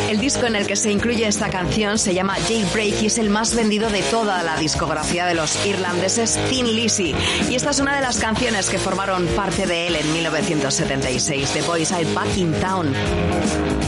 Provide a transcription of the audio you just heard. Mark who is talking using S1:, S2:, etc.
S1: El disco en el que se incluye esta canción se llama Jailbreak y es el más vendido de toda la discografía de los irlandeses Thin Lizzy. Y esta es una de las canciones que formaron parte de él en 1976, The Boys Are Back in Town.